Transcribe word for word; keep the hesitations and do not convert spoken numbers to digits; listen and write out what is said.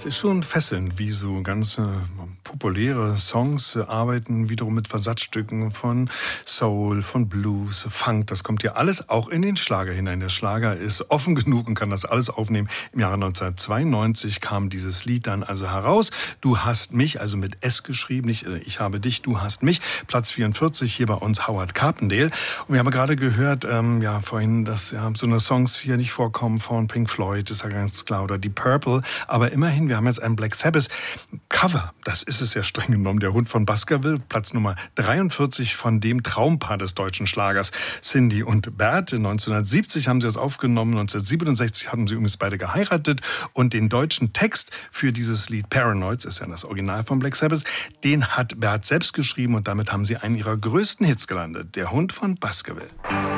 Es ist schon fesselnd, wie so ganz äh, populäre Songs äh, arbeiten, wiederum mit Versatzstücken von Soul, von Blues, Funk. Das kommt ja alles auch in den Schlager hinein. Der Schlager ist offen genug und kann das alles aufnehmen. Im Jahre neunzehnhundertzweiundneunzig kam dieses Lied dann also heraus. Du hast mich, also mit S geschrieben, nicht äh, ich habe dich, du hast mich. Platz vierundvierzig hier bei uns Howard Carpendale. Und wir haben gerade gehört, ähm, ja vorhin, dass ja, so eine Songs hier nicht vorkommen von Pink Floyd, ist ja ganz klar, oder die Purple. Aber immerhin, wir haben jetzt ein Black Sabbath Cover. Das ist es ja streng genommen. Der Hund von Baskerville, Platz Nummer dreiundvierzig von dem Traumpaar des deutschen Schlagers, Cindy und Bert. neunzehnhundertsiebzig haben sie das aufgenommen. neunzehnhundertsiebenundsechzig haben sie übrigens beide geheiratet. Und den deutschen Text für dieses Lied Paranoids, ist ja das Original von Black Sabbath, den hat Bert selbst geschrieben und damit haben sie einen ihrer größten Hits gelandet. Der Hund von Baskerville.